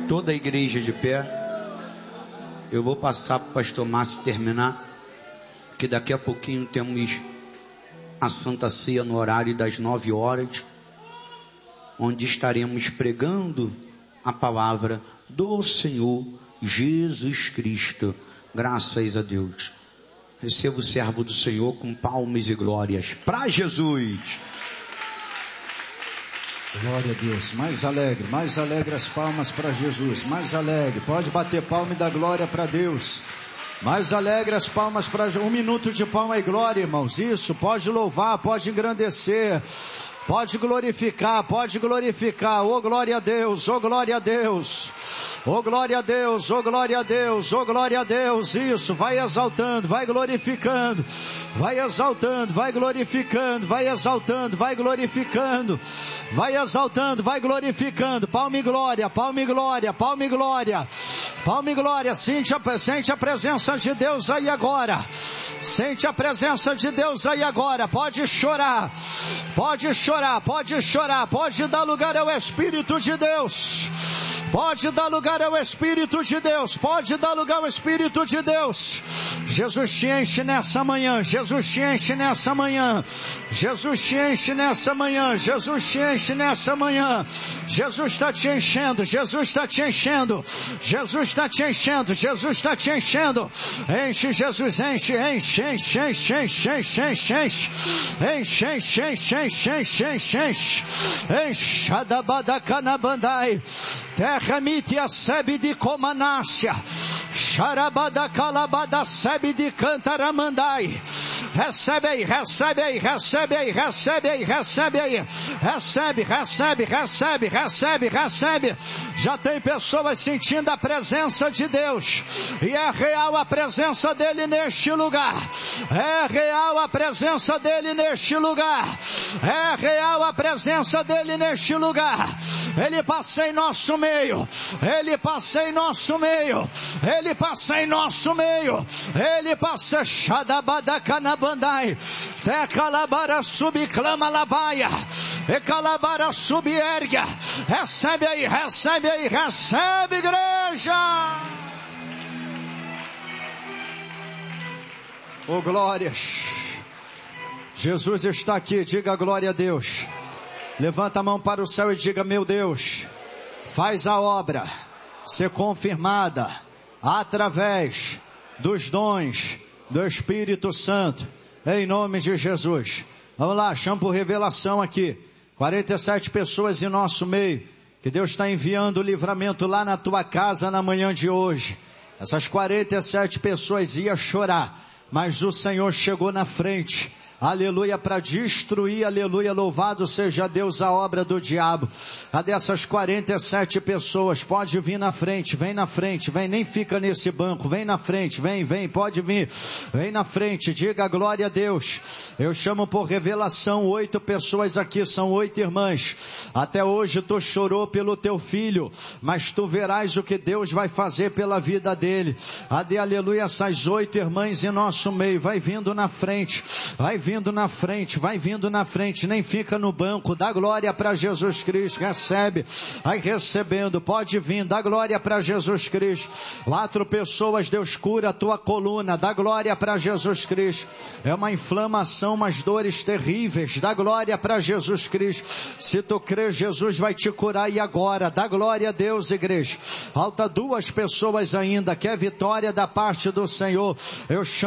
Toda a igreja de pé. Eu vou passar para o pastor Márcio terminar, que daqui a pouquinho temos a Santa Ceia no horário das 9 horas, onde estaremos pregando a palavra do Senhor Jesus Cristo. Graças a Deus. Receba o servo do Senhor com palmas e glórias para Jesus. Glória a Deus. Mais alegre as palmas para Jesus. Mais alegre. Pode bater palma e dar glória para Deus. Mais alegre as palmas para Jesus. 1 minuto de palma e glória, irmãos. Isso. Pode louvar, pode engrandecer. Pode glorificar, pode glorificar. Oh glória a Deus, oh glória a Deus. Oh glória a Deus, oh glória a Deus, oh glória a Deus. Isso, vai exaltando, vai glorificando. Vai exaltando, vai glorificando, vai exaltando, vai glorificando. Vai exaltando, vai glorificando. Palma e glória, palma e glória, palma e glória. Palma e glória. Sente a presença de Deus aí agora. Sente a presença de Deus aí agora. Pode chorar, pode chorar, pode chorar, pode dar lugar ao Espírito de Deus. Pode dar lugar ao Espírito de Deus. Pode dar lugar ao Espírito de Deus. Jesus te enche nessa manhã. Jesus te enche nessa manhã. Jesus te enche nessa manhã. Jesus te enche nessa manhã. Jesus está te enchendo. Jesus está te enchendo. Jesus está te enchendo. Jesus está te enchendo. Enche, Jesus, enche, enche, enche, enche, enche, enche, enche, enche, enche, enche, enche, enche, enche, enche, enche, enche, adabadacanabandai. Terramite a sebe de Comanácia, Xarabada calabada sebe de Cantaramandai. Recebe aí, recebe aí, recebe aí, recebe aí, recebe aí. Recebe, recebe, recebe, recebe, recebe. Já tem pessoas sentindo a presença de Deus. E é real a presença dele neste lugar. É real a presença dele neste lugar. É real a presença dele neste lugar. Ele passa em nosso meio. Ele passa em nosso meio. Ele passa em nosso meio. Ele passa Shadabadacanabandai. Te calabara subclama labaia. E calabara subérgia. Recebe aí, recebe aí, recebe, igreja. Oh glórias. Jesus está aqui, diga glória a Deus. Levanta a mão para o céu e diga: meu Deus, faz a obra ser confirmada através dos dons do Espírito Santo, em nome de Jesus. Vamos lá, chama por revelação aqui, 47 pessoas em nosso meio, que Deus está enviando o livramento lá na tua casa na manhã de hoje. Essas 47 pessoas iam chorar, mas o Senhor chegou na frente, aleluia, para destruir, aleluia, louvado seja Deus, a obra do diabo. Cadê essas 47 pessoas? Pode vir na frente, vem na frente, vem, nem fica nesse banco, vem na frente, vem, vem, pode vir, vem na frente, diga glória a Deus. Eu chamo por revelação 8 pessoas aqui, são 8 irmãs. Até hoje tu chorou pelo teu filho, mas tu verás o que Deus vai fazer pela vida dele. Adê, aleluia, essas 8 irmãs em nosso meio, vai vindo na frente, vai vindo na frente, vai vindo na frente, nem fica no banco, dá glória para Jesus Cristo, recebe, vai recebendo, pode vir, dá glória para Jesus Cristo. 4 pessoas, Deus cura a tua coluna, dá glória para Jesus Cristo. É uma inflamação, umas dores terríveis, dá glória para Jesus Cristo. Se tu crê, Jesus vai te curar e agora, dá glória a Deus, igreja. Falta 2 pessoas ainda, que é vitória da parte do Senhor. Eu chamo